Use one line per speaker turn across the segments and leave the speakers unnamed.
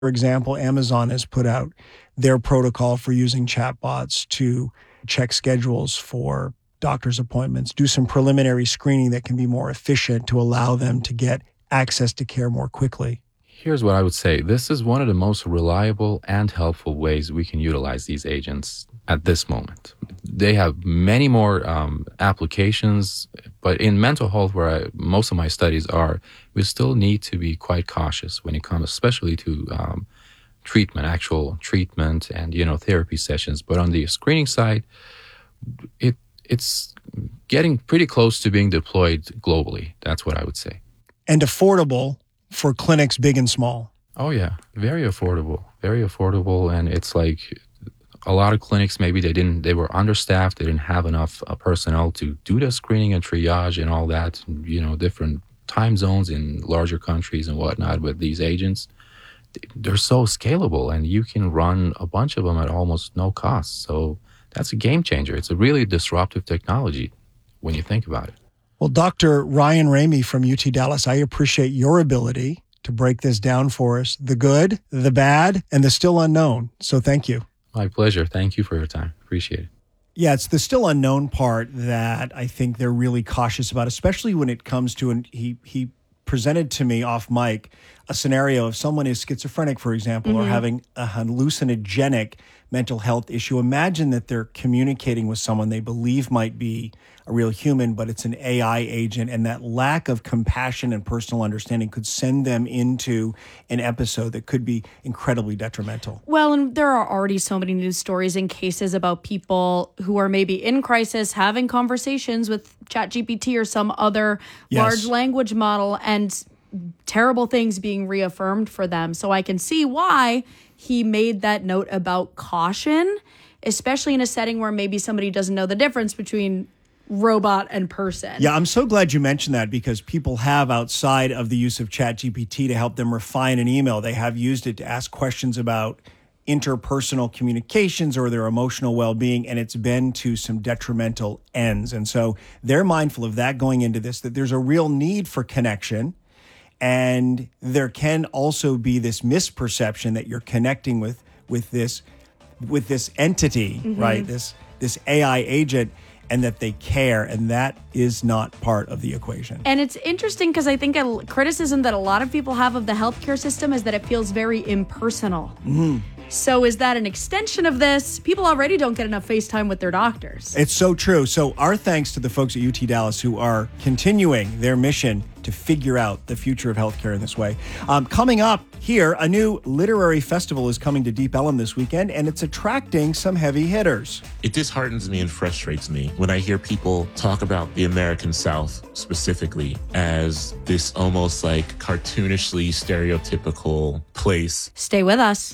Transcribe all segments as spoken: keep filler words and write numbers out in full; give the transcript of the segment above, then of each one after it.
For example, Amazon has put out their protocol for using chatbots to check schedules for doctor's appointments, do some preliminary screening that can be more efficient to allow them to get access to care more quickly.
Here's what I would say. This is one of the most reliable and helpful ways we can utilize these agents at this moment. They have many more um, applications, but in mental health, where I, most of my studies are, we still need to be quite cautious when it comes, especially to um, treatment, actual treatment and, you know, therapy sessions. But on the screening side, it it's getting pretty close to being deployed globally. That's what I would say.
And affordable for clinics big and small.
Oh, yeah. Very affordable. Very affordable. And it's like a lot of clinics, maybe they didn't, they were understaffed. They didn't have enough uh, personnel to do the screening and triage and all that, you know, different time zones in larger countries and whatnot. With these agents, they're so scalable and you can run a bunch of them at almost no cost. So that's a game changer. It's a really disruptive technology when you think about it.
Well, Doctor Ryan Ramey from U T Dallas, I appreciate your ability to break this down for us, the good, the bad, and the still unknown. So thank you.
My pleasure. Thank you for your time. Appreciate it.
Yeah, it's the still unknown part that I think they're really cautious about, especially when it comes to, and he he presented to me off mic a scenario of someone is schizophrenic, for example, mm-hmm. or having a hallucinogenic mental health issue. Imagine that they're communicating with someone they believe might be a real human, but it's an A I agent, and that lack of compassion and personal understanding could send them into an episode that could be incredibly detrimental.
Well, and there are already so many news stories and cases about people who are maybe in crisis having conversations with ChatGPT or some other yes. large language model and terrible things being reaffirmed for them. So I can see why he made that note about caution, especially in a setting where maybe somebody doesn't know the difference between robot and person.
Yeah, I'm so glad you mentioned that, because people have, outside of the use of ChatGPT to help them refine an email, they have used it to ask questions about interpersonal communications or their emotional well-being, and it's been to some detrimental ends. And so they're mindful of that going into this, that there's a real need for connection. And there can also be this misperception that you're connecting with with this with this entity, mm-hmm. right? This this A I agent, and that they care, and that is not part of the equation.
And it's interesting because I think a criticism that a lot of people have of the healthcare system is that it feels very impersonal. Mm-hmm. So is that an extension of this? People already don't get enough FaceTime with their doctors.
It's so true. So our thanks to the folks at U T Dallas who are continuing their mission to figure out the future of healthcare in this way. Um, coming up here, a new literary festival is coming to Deep Ellum this weekend, and it's attracting some heavy hitters.
It disheartens me and frustrates me when I hear people talk about the American South specifically as this almost like cartoonishly stereotypical place.
Stay with us.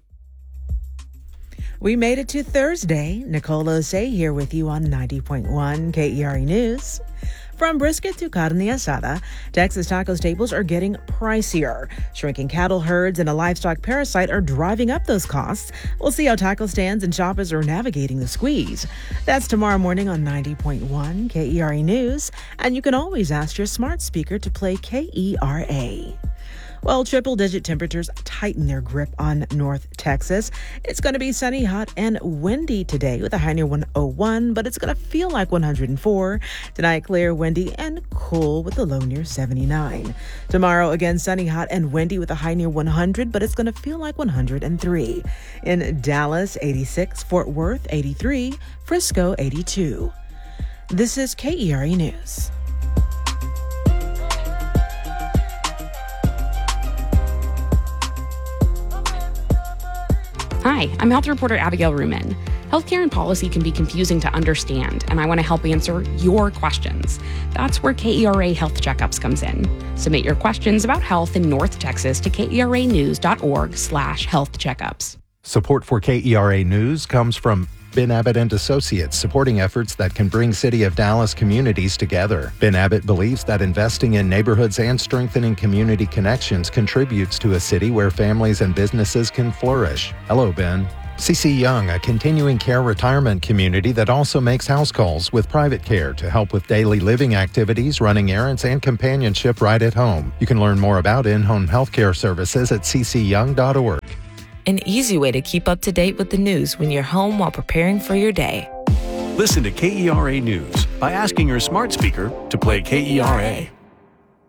We made it to Thursday. Nicole Osei here with you on ninety point one K E R E News. From brisket to carne asada, Texas taco staples are getting pricier. Shrinking cattle herds and a livestock parasite are driving up those costs. We'll see how taco stands and shoppers are navigating the squeeze. That's tomorrow morning on ninety point one K E R E News. And you can always ask your smart speaker to play K E R A. Well, triple-digit temperatures tighten their grip on North Texas. It's going to be sunny, hot, and windy today with a high near one oh one, but it's going to feel like one hundred four. Tonight, clear, windy, and cool with a low near seventy-nine. Tomorrow, again, sunny, hot, and windy with a high near one hundred, but it's going to feel like one hundred three. In Dallas, eighty-six, Fort Worth, eighty-three, Frisco, eighty-two. This is K E R E News.
Hi, I'm health reporter Abigail Ruman. Healthcare and policy can be confusing to understand, and I want to help answer your questions. That's where K E R A Health Checkups comes in. Submit your questions about health in North Texas to keranews.org slash health checkups.
Support for K E R A News comes from Ben Abbott and Associates, supporting efforts that can bring City of Dallas communities together. Ben Abbott believes that investing in neighborhoods and strengthening community connections contributes to a city where families and businesses can flourish. Hello, Ben. C C Young, a continuing care retirement community that also makes house calls with private care to help with daily living activities, running errands, and companionship right at home. You can learn more about in-home healthcare services at c c young dot org.
An easy way to keep up to date with the news when you're home while preparing for your day.
Listen to K E R A News by asking your smart speaker to play K E R A.